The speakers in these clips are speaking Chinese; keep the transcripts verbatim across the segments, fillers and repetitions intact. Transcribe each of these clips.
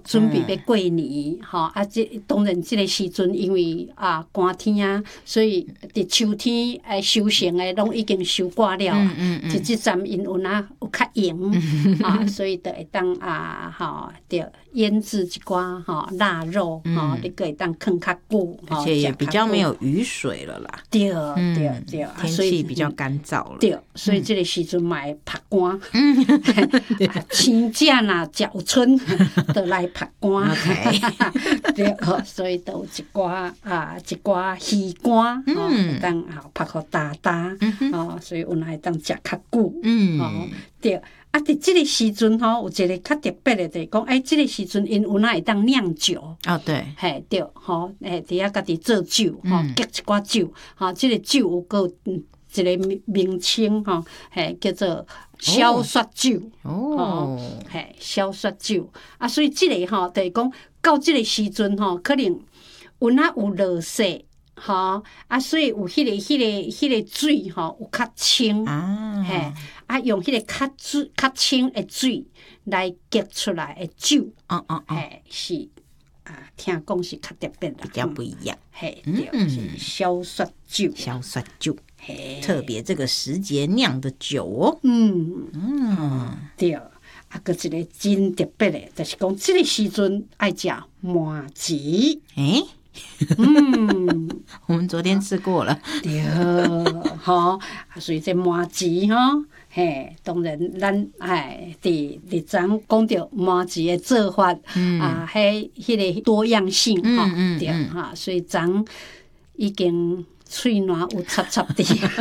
准备要过年吼、嗯、啊，这当然这个时阵因为啊寒天啊，所以伫秋天诶收成诶拢已经收挂了啊， 嗯嗯即即阵因有哪有较赢、嗯、啊，所以就会当啊吼，着腌制一寡吼腊肉吼，你可会当放较久， 而且也比较没有雨水了啦。 对对对， 嗯、天气比较干燥了。 对，所以这个时阵嘛会晒干。嗯，青椒呐、脚春都来晒干。 OK， 对，所以都有一寡啊一寡鱼干，哦，会当吼晒互大大，哦，所以有哪会当食较久。嗯，哦，对。啊，伫即个时阵吼，有一个较特别的，就是讲，哎，即个时阵因有哪会当酿酒？ 哦，对， 嘿，对，吼，诶，伫遐家己做酒，吼，结一寡酒，吼，即个酒有个一个名称，吼，嘿，叫做小雪酒。哦，嘿，小雪酒。啊，所以即个吼，就是讲到即个时阵吼，可能有哪有落雪。吼，啊，所以有迄、那个、迄、那个、迄、那个水吼，有较清，啊，嘿，啊，用迄个较水、较清的水来结出来的酒，哦哦哦，嘿，是啊，听讲是较特别啦， 比较不一样， 嘿，对，嗯、是小雪酒， 小雪酒，嘿，特别这个时节酿的酒哦， 嗯嗯，对，啊，搁一个真特别的，就是讲这个时阵爱食麻糍，诶。 嗯，我们昨天吃过了。 对，吼，所以这麻糍吼，嘿，当然咱哎，伫伫咱讲到麻糍的做法，嗯、啊，迄迄个多样性吼，嗯嗯嗯对哈，所以咱已经喙暖有插插的，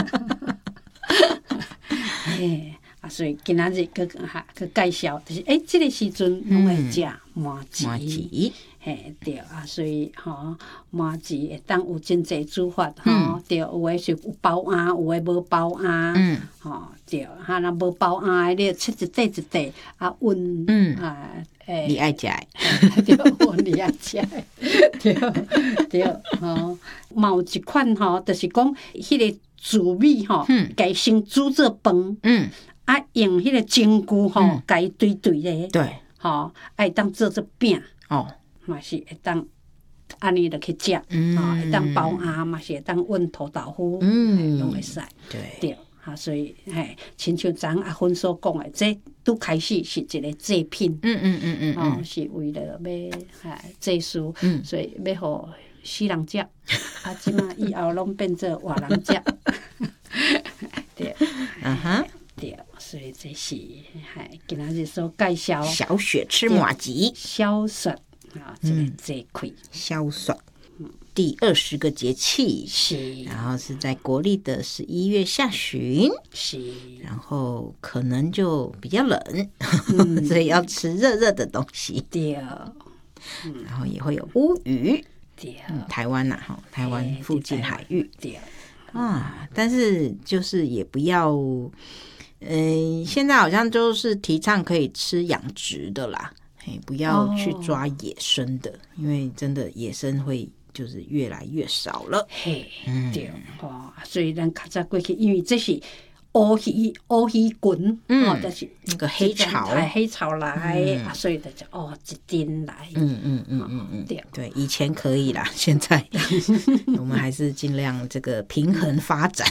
嘿。啊，所以今仔日佮哈佮介绍，就是诶，即、这个时阵拢会食麻糍，麻糍，嘿，对啊，所以吼麻糍会当有真济煮法，吼、嗯，对，有诶是有包瓚，有诶无包瓚，嗯，吼，对，哈，若无包瓚诶，你切一块一块啊，温，嗯啊，诶， 你爱食诶， 对，我你爱食诶，对对，吼，嘛有一款吼，就是讲迄个糯米吼，家先煮做饭，嗯。啊，用迄个蒸具吼，甲伊堆堆咧， 对， 吼，爱当做做饼，哦，嘛是会当安尼落去食，嗯，吼，会当包瓚嘛是会当温土豆腐，嗯，拢会使，对，对，哈，所以嘿，亲像咱阿芬所讲的，这拄开始是一个祭品，嗯嗯嗯嗯，哦，是为了要哎祭祀，嗯，所以要互死人食，啊，即马以后拢变做活人食，对，嗯哼。对，所以这是嗨，今仔日所介绍小雪吃麻糍， 小雪啊，这个节气小雪，第二十个节气是， 然后是在国历的十一月下旬是， 然后可能就比较冷，嗯、所以要吃热热的东西。 对， 嗯、然后也会有乌鱼， 对， 嗯、台湾呐、啊，哈，台湾附近海域， 对啊，但是就是也不要。嗯，现在好像就是提倡可以吃养殖的啦，嘿，不要去抓野生的，哦、因为真的野生会就是越来越少了。 嘿，嗯、对，哦，所以咱较早过去，因为这是乌鱼乌鱼群，嗯、哦，就是那个黑潮， 黑潮来，嗯、啊，所以就叫哦一丁来， 嗯嗯嗯嗯嗯，对对，以前可以啦，现在我们还是尽量这个平衡发展。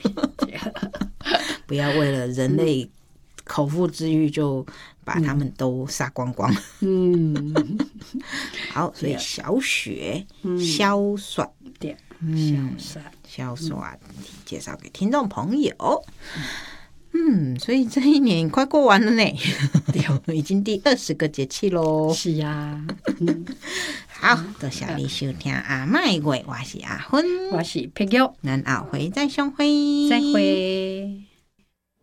不要为了人类口腹之欲就把他们都杀光光。嗯，好，所以小雪、小雪， 对， 嗯，小雪介绍给听众朋友。嗯，所以这一年快过完了呢，已经第二十个节气喽。 是啊， 嗯，好，多谢你收听阿麦话，我是阿芬， 我是碧玉， 咱后回再相会， 再会。